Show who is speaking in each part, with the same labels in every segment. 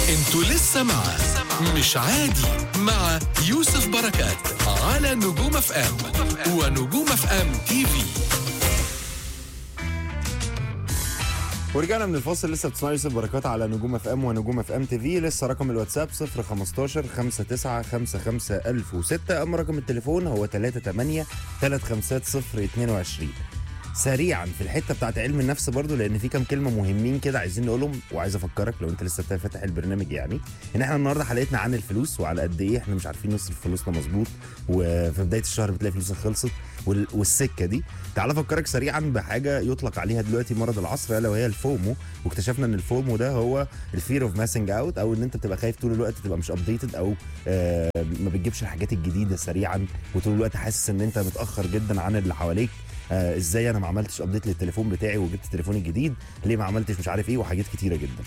Speaker 1: انتوا لسه مع مش عادي مع يوسف بركات على نجوم اف ام ونجوم اف ام تي في.
Speaker 2: ورجعنا من الفاصل. لسه بتسمعوا يوسف بركات على نجوم اف ام ونجوم اف ام تي في. لسه رقم الواتساب 015 59 55 1006. اما رقم التليفون هو 38 350 22. سريعا في الحته بتاعت علم النفس برضو، لان في كام كلمه مهمين كده عايزين نقولهم، وعايز افكرك لو انت لسه فاتح البرنامج يعني ان احنا النهارده حلقتنا عن الفلوس وعلى قد ايه احنا مش عارفين نصرف فلوسنا مظبوط، وفي بدايه الشهر بتلاقي فلوسك خلصت والسكه دي. تعال افكرك سريعا بحاجه يطلق عليها دلوقتي مرض العصر، الا وهي الفومو. واكتشفنا ان الفومو ده هو الفير اوف ماسنج اوت، او ان انت بتبقى خايف طول الوقت تبقى مش ابديتد، او ما بتجيبش الحاجات الجديده سريعا، وطول الوقت حاسس ان انت متاخر جدا عن اللي حواليك. ازاي انا ما عملتش ابديت للتليفون بتاعي وجبت التليفون الجديد، ليه ما عملتش مش عارف ايه، وحاجات كتيره جدا.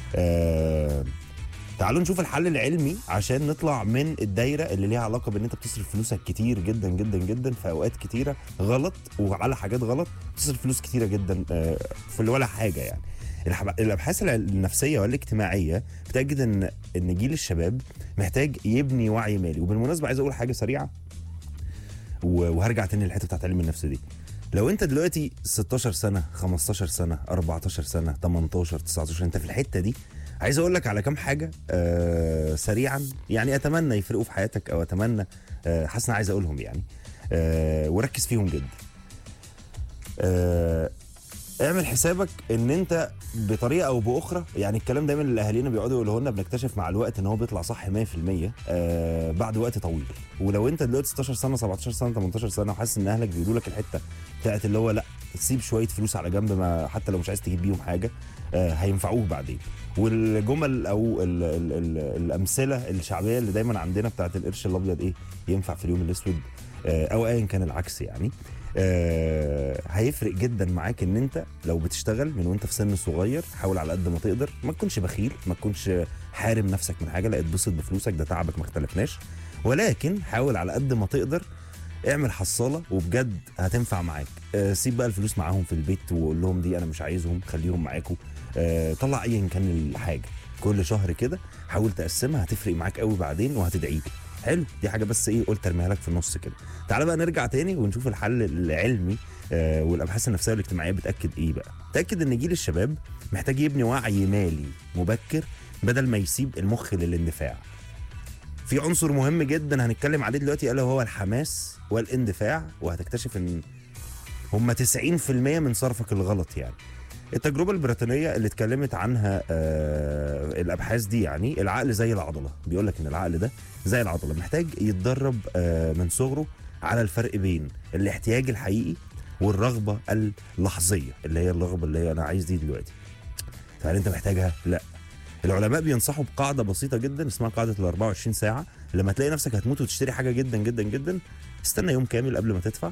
Speaker 2: تعالوا نشوف الحل العلمي عشان نطلع من الدايره اللي ليها علاقه بان انت بتصرف فلوسك كتير جدا جدا جدا في اوقات كتيره غلط وعلى حاجات غلط، بتصرف فلوس كتيره جدا في ولا حاجه يعني. الابحاث النفسيه والاجتماعيه بتاكد ان جيل الشباب محتاج يبني وعي مالي. وبالمناسبه عايز اقول حاجه سريعه وهرجع تاني للحته بتاعت علم النفس دي. لو انت دلوقتي 16 سنه 15 سنه 14 سنه 18 19 انت في الحته دي، عايز اقول لك على كام حاجه سريعا يعني اتمنى يفرقوا في حياتك، او اتمنى حاسس عايز اقولهم يعني وركز فيهم جدا. اعمل حسابك ان انت بطريقه او باخرى، يعني الكلام دايما اللي اهالينا بيقعدوا يقولوا لنا بنكتشف مع الوقت ان هو بيطلع صح 100% بعد وقت طويل. ولو انت دلوقتي 16 سنه 17 سنه 18 سنه وحاسس ان اهلك بيقولوا لك الحته بتاعت اللي هو لا تسيب شويه فلوس على جنب، ما حتى لو مش عايز تجيب بيهم حاجه هينفعوك بعدين. والجمل او الامثله الشعبيه اللي دايما عندنا بتاعت القرش الابيض ايه ينفع في اليوم الاسود، او ايا كان العكس يعني. هيفرق جدا معاك ان انت لو بتشتغل من وانت في سن صغير، حاول على قد ما تقدر ما تكونش بخيل، ما تكونش حارم نفسك من حاجه، لا اتبسط بفلوسك، ده تعبك ما اختلفناش، ولكن حاول على قد ما تقدر اعمل حصاله وبجد هتنفع معاك. سيب بقى الفلوس معاهم في البيت وقول لهم دي انا مش عايزهم، خليهم معاكم. طلع ايا كان الحاجه كل شهر كده، حاول تقسمها، هتفرق معاك قوي بعدين وهتدعيك. حلو، دي حاجه بس ايه قلت ارميها لك في النص كده. تعال بقى نرجع تاني ونشوف الحل العلمي والابحاث النفسيه والاجتماعيه بتاكد ايه بقى. تاكد ان جيل الشباب محتاج يبني وعي مالي مبكر بدل ما يسيب المخ للاندفاع. في عنصر مهم جدا هنتكلم عليه دلوقتي الا وهو الحماس والاندفاع، وهتكتشف ان هم 90% من صرفك الغلط يعني. التجربة البريطانية اللي اتكلمت عنها الأبحاث دي، يعني العقل زي العضلة، بيقول لك إن العقل ده زي العضلة محتاج يتدرب من صغره على الفرق بين الاحتياج الحقيقي والرغبة اللحظية، اللي هي الرغبة اللي هي أنا عايز دي دلوقتي، فهل أنت محتاجها؟ لا. العلماء بينصحوا بقاعدة بسيطة جدا اسمها قاعدة ال 24 ساعة. لما تلاقي نفسك هتموت وتشتري حاجة جدا جدا جدا، استنى يوم كامل قبل ما تدفع،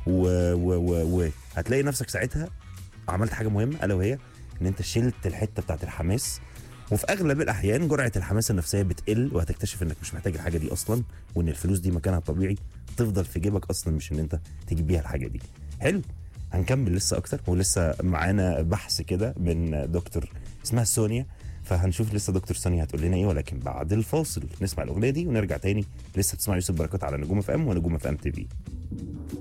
Speaker 2: وهتلاقي نفسك ساعتها عملت حاجه مهمه، الا وهي ان انت شلت الحته بتاعت الحماس. وفي اغلب الاحيان جرعه الحماس النفسيه بتقل، وهتكتشف انك مش محتاج الحاجه دي اصلا، وان الفلوس دي مكانها الطبيعي تفضل في جيبك اصلا، مش ان انت تجيب بيها الحاجه دي. حلو، هنكمل لسه اكتر، ولسه معانا بحث كده من دكتور اسمها سونيا، فهنشوف لسه دكتور سونيا هتقول لنا ايه، ولكن بعد الفاصل نسمع الاغنيه دي ونرجع تاني. لسه بتسمع يوسف بركات على نجوم اف ام ونجوم اف ام تي في.